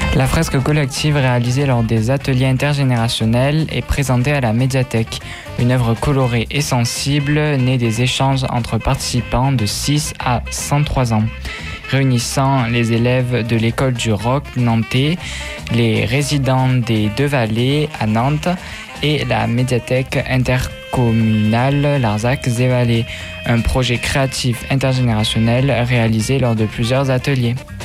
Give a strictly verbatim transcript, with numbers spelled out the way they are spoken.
La fresque collective réalisée lors des ateliers intergénérationnels est présentée à la médiathèque. Une œuvre colorée et sensible née des échanges entre participants de six à cent trois ans, réunissant les élèves de l'école du Roc nantais, les résidents des Deux Vallées à Nantes et la médiathèque intercommunale Larzac-Zévalais, un projet créatif intergénérationnel réalisé lors de plusieurs ateliers.